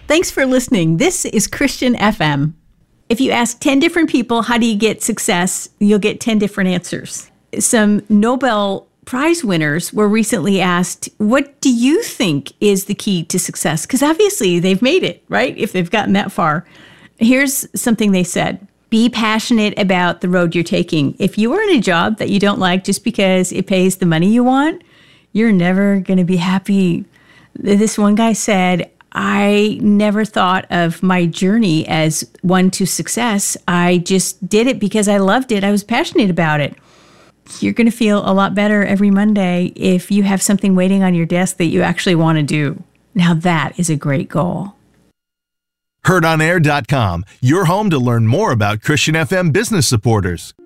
Thanks for listening. This is Christian FM. If you ask 10 different people, how do you get success? You'll get 10 different answers. Some Nobel Prize winners were recently asked, what do you think is the key to success? Because obviously they've made it, right? If they've gotten that far. Here's something they said. Be passionate about the road you're taking. If you are in a job that you don't like just because it pays the money you want, you're never going to be happy. This one guy said, I never thought of my journey as one to success. I just did it because I loved it. I was passionate about it. You're going to feel a lot better every Monday if you have something waiting on your desk that you actually want to do. Now that is a great goal. HeardOnAir.com, your home to learn more about Christian FM business supporters.